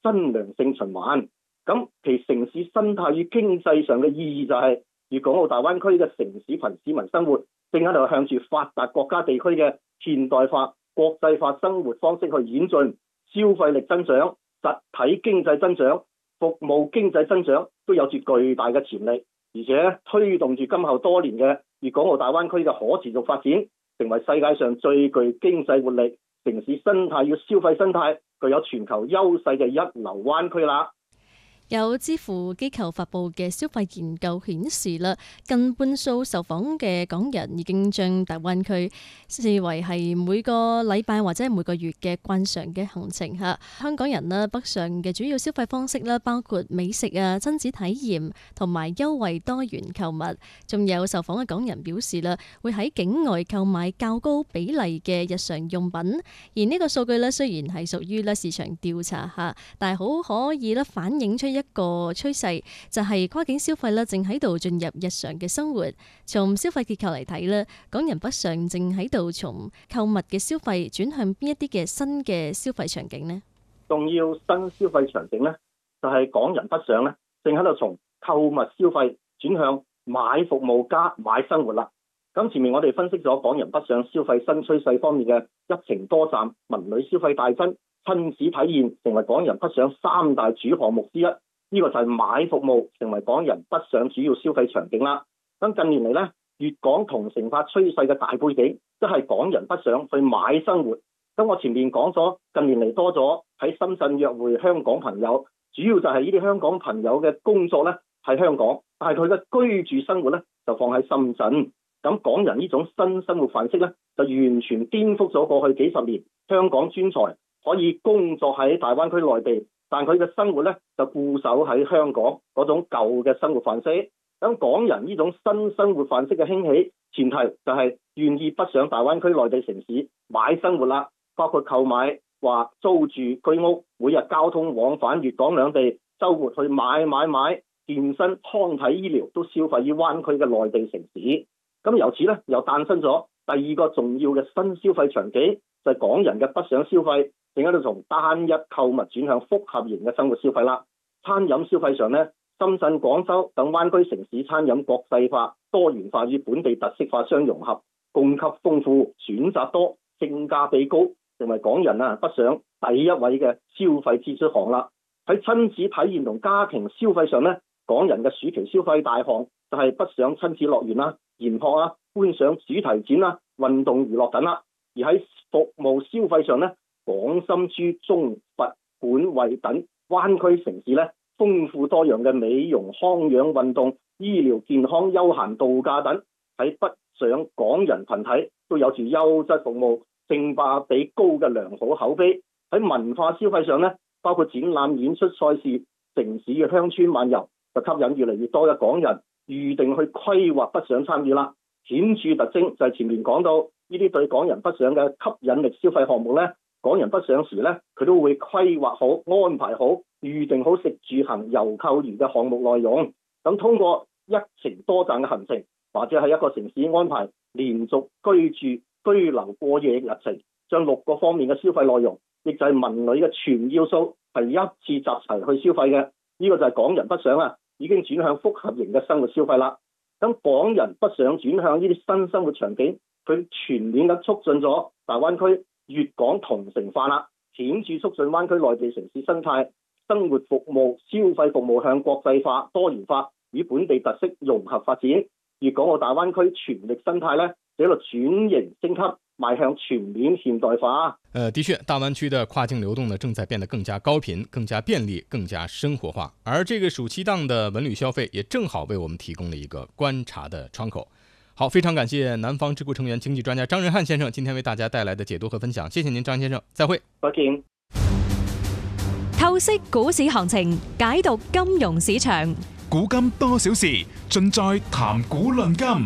真良性循環。咁其城市生態與經濟上嘅意義就係粵港澳大灣區嘅城市群市民生活正喺度向住發達國家地區嘅現代化、國際化生活方式去演進，消費力增長、實體經濟增長、服務經濟增長都有住巨大嘅潛力，而且推動住今後多年嘅粵港澳大灣區嘅可持續發展，成為世界上最具經濟活力、城市生態與消費生態具有全球優勢嘅一流灣區啦。 有支付機構發布嘅消費研究顯示啦，近半數受訪嘅港人已經將大灣區視為係每個禮拜或者每個月嘅慣常嘅行程嚇。香港人呢，北上嘅主要消費方式啦，包括美食啊、親子體驗同埋優惠多元購物。仲有受訪嘅港人表示啦，會喺境外購買較高比例嘅日常用品。而呢個數據呢，雖然係屬於咧市場調查嚇，但係好可以咧反映出一個趨勢，就係跨境消費咧，正喺度進入日常嘅生活。從消費結構嚟睇咧，港人北上正喺度從購物嘅消費轉向邊一啲嘅新嘅消費場景呢？ 重要新消費場景呢，就係港人北上咧，正喺度從購物消費轉向買服務加買生活啦。咁前面我哋分析咗港人北上消費新趨勢方面嘅一程多站、文旅消費大增、親子體驗成為港人北上三大主項目之一。呢個就係買服務成為港人北上主要消費場景啦。咁近年嚟呢，粵港同城化趨勢嘅大背景，即係港人北上去買生活。咁我前面講咗，近年嚟多咗喺深圳約會香港朋友，主要就係呢啲香港朋友嘅工作呢係香港，但係佢嘅居住生活呢就放喺深圳。咁港人呢種新生活範式呢，就完全顛覆咗過去幾十年香港專才可以工作喺大灣區內地，但佢嘅生活呢就固守喺香港嗰種舊嘅生活範式。咁港人呢種新生活範式嘅興起，前提就係願意北上大灣區內地城市買生活啦，包括購買或租住居屋，每日交通往返粵港兩地，週末去買，健身、康體、醫療都消費於灣區嘅內地城市。咁由此呢，又誕生咗第二個重要嘅新消費場景，就係港人嘅北上消費正喺度從單一購物轉向複合型嘅生活消費啦。餐飲消費上呢，深圳、廣州等灣區城市餐飲國際化、多元化與本地特色化相融合，供給豐富、選擇多、性價比高，成為港人北上第一位嘅消費支出項啦。喺親子體驗同家庭消費上呢，港人嘅暑期消費大項就係北上親子樂園啦、研學啊、觀賞主題展啦、運動娛樂等啦。而喺服務消費上呢，廣深珠中佛莞惠等灣區城市呢，豐富多樣嘅美容、康養、運動、醫療、健康、休閒、度假等，喺北上港人群體都有住優質服務、性價比高嘅良好口碑。喺文化消費上呢，包括展覽、演出、賽事、城市嘅鄉村漫遊，就吸引越嚟越多嘅港人預定去規劃北上參與啦。顯著特徵就係前面講到呢啲對港人北上嘅吸引力消費項目呢，港人北上時呢，佢都會規劃好、安排好、預定好食住行遊購娛嘅項目內容。咁通過一程多站嘅行程，或者係一個城市安排連續居住、居留、過夜日程，將6個方面嘅消費內容，亦就係文旅嘅全要素，係一次集齊去消費嘅。呢個就係港人北上啊，已經轉向複合型嘅生活消費啦。咁港人北上轉向呢啲新生活場景，佢全面咁促進咗大灣區粵港同城化啦，顯著促進灣區內地城市生態、生活服務、消費服務向國際化、多元化與本地特色融合發展。粵港澳大灣區全力生態呢，喺度轉型升級，邁向全面現代化。 的確，大灣區的跨境流動呢，正在變得更加高頻、更加便利、更加生活化。而這個暑期檔的文旅消費，也正好為我們提供了一個觀察的窗口。好，非常感謝南方智庫成員、經濟專家張仁漢先生今天為大家帶來的解讀和分享。謝謝您，張先生，再會。 再見。 透析股市行情，解讀金融市場， 古今多少事，盡在談股論金。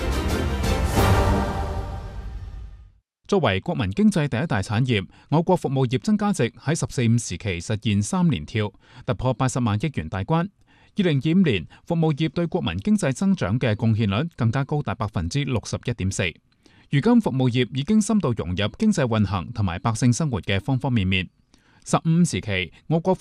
作為國民經濟第一大產業，我國服務業增加值喺十四五時期實現3連跳，突破80萬億元大關。2025年，服務業對國民經濟增長嘅貢獻率更加高達61.4%。如今服務業已經深度融入經濟運行同埋百姓生活嘅方方面面。15時期，我國